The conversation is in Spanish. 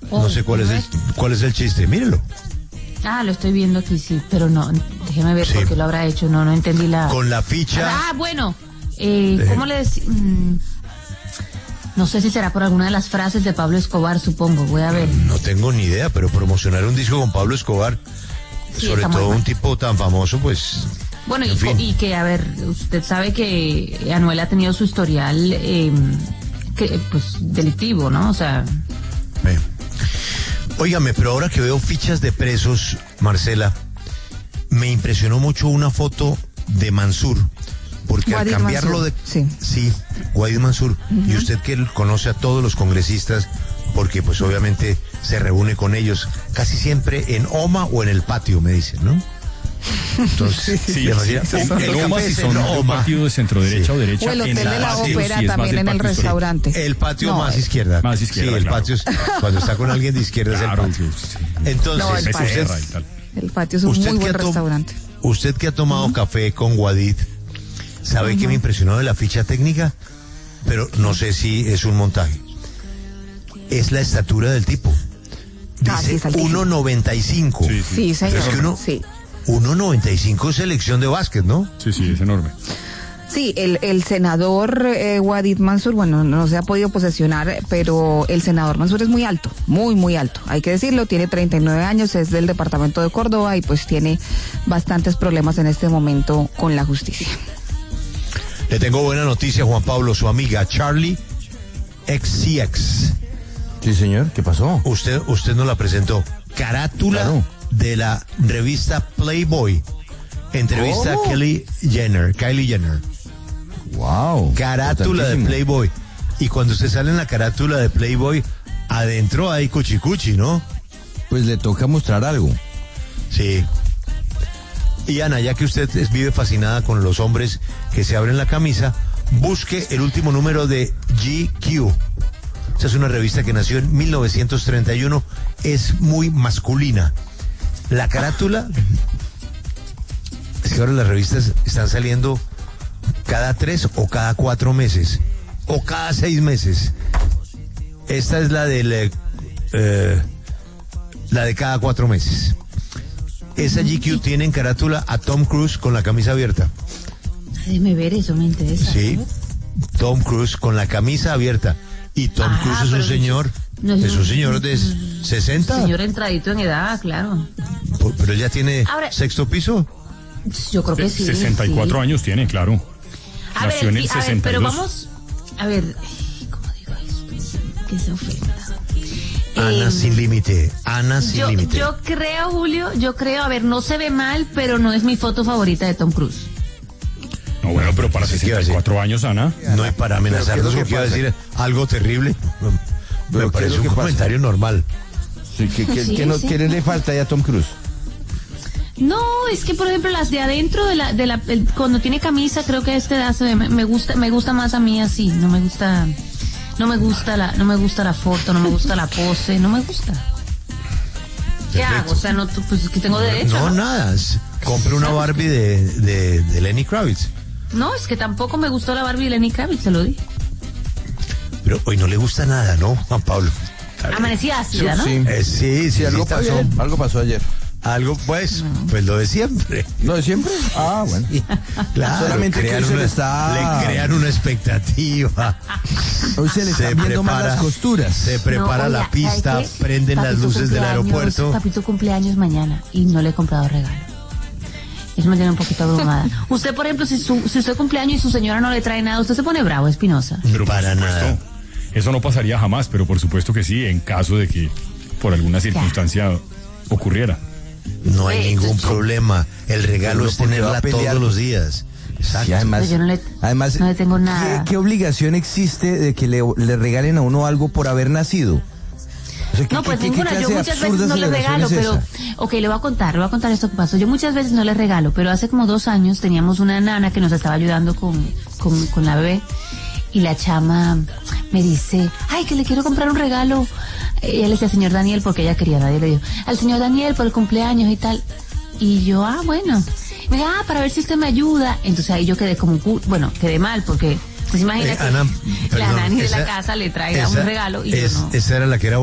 No sé cuál es el chiste, mírelo. Ah, lo estoy viendo aquí, sí, pero no, déjeme ver por qué lo habrá hecho, no entendí la... Con la ficha... Ah, bueno, ¿cómo le decía? No sé si será por alguna de las frases de Pablo Escobar, supongo, voy a ver. No tengo ni idea, pero promocionar un disco con Pablo Escobar, sí, sobre todo un tipo tan famoso, pues... Bueno, y que, a ver, usted sabe que Anuel ha tenido su historial, pues, delictivo, ¿no? O sea... Óigame, pero ahora que veo fichas de presos, Marcela, me impresionó mucho una foto de Mansur, porque Guadid al cambiarlo Mansur, sí, Guadid Mansur, y usted que conoce a todos los congresistas, porque pues obviamente se reúne con ellos casi siempre en OMA o en el patio, me dicen, ¿no? Entonces, en OMA si son un partido de centro derecha o derecha. O el hotel de la ópera también en el restaurante. El patio más izquierda. Más izquierda. Sí, el patio es, cuando está con alguien de izquierda es el patio. Entonces, el patio es un muy buen restaurante. Usted que ha tomado café con Guadid, ¿sabe qué me impresionó de la ficha técnica? Pero no sé si es un montaje. Es la estatura del tipo. Dice 1.95. Sí, señor. Es que 1.95 es selección de básquet, ¿no? Sí, es enorme. Sí, el senador Guadid Mansur, bueno, no se ha podido posesionar, pero el senador Mansur es muy alto, muy alto. Hay que decirlo, tiene 39 años, es del departamento de Córdoba y pues tiene bastantes problemas en este momento con la justicia. Le tengo buena noticia, Juan Pablo, su amiga Charlie XCX. Sí, señor, ¿qué pasó? Usted nos la presentó. Carátula de la revista Playboy. Entrevista a Kylie Jenner. Wow. Carátula de Playboy. Y cuando usted sale en la carátula de Playboy, adentro hay cuchicuchi, ¿no? Pues le toca mostrar algo. Sí. Y Ana, ya que usted vive fascinada con los hombres que se abren la camisa, busque el último número de GQ. Esa es una revista que nació en 1931, es muy masculina. La carátula, es que ahora las revistas están saliendo cada 3 o cada 4 meses, o cada 6 meses. Esta es la de cada 4 meses. Esa GQ tiene en carátula a Tom Cruise con la camisa abierta. Déjeme ver, eso me interesa. Sí, Tom Cruise con la camisa abierta. Y Tom Cruise es un señor, es un señor de 60. Señor entradito en edad, claro. Pero ya tiene sexto piso. Yo creo que sí. 64 años tiene, claro. Nació en el 62. Pero vamos, a ver, ¿cómo digo esto? Que se ofenda. Ana sin límite, Ana sin límite. Yo creo, Julio, a ver, no se ve mal, pero no es mi foto favorita de Tom Cruise. No, bueno, pero para 64 años, Ana. No hay para amenazarnos porque iba a decir algo terrible. Me parece un comentario normal. Sí, ¿qué le falta ya a Tom Cruise? No, es que por ejemplo las de adentro cuando tiene camisa, creo que me gusta más a mí así, no me gusta la foto, no me gusta la pose, no me gusta. ¿Qué hago? O sea, pues que tengo derecho. No, nada. Compre una Barbie de Lenny Kravitz. No, es que tampoco me gustó la Barbie de Lenny Kravitz, se lo dije. Pero hoy no le gusta nada, ¿no, Juan Pablo? Amanecí ácida, ¿no? Sí, algo pasó ayer. Algo, pues lo de siempre. ¿Lo de siempre? Ah, bueno. Claro, solamente que le crean una expectativa. Hoy se le están viendo más las costuras. Se prepara la pista, prenden las luces del aeropuerto. Papito cumpleaños mañana y no le he comprado regalo. Eso me tiene un poquito abrumada. Usted, por ejemplo, si usted cumpleaños y su señora no le trae nada, ¿usted se pone bravo, Espinosa? Pero para nada. Eso no pasaría jamás, pero por supuesto que sí, en caso de que por alguna circunstancia ocurriera. No hay ningún problema. El regalo es tenerla todos los días. Exacto. Y además, yo no le tengo nada. ¿Qué obligación existe de que le regalen a uno algo por haber nacido? O sea, no, pues ninguna, yo muchas veces no le regalo, pero... Ok, le voy a contar esto que pasó. Yo muchas veces no le regalo, pero hace como 2 años teníamos una nana que nos estaba ayudando con la bebé, y la chama me dice, ay, que le quiero comprar un regalo. Ella le decía al señor Daniel, porque ella quería, nadie le dijo, al señor Daniel por el cumpleaños y tal. Y yo, bueno. Me dijo, para ver si usted me ayuda. Entonces ahí yo quedé quedé mal, porque... Pues imagínate, Ana, la nani de la casa le traiga un regalo y yo no. Esa era la que era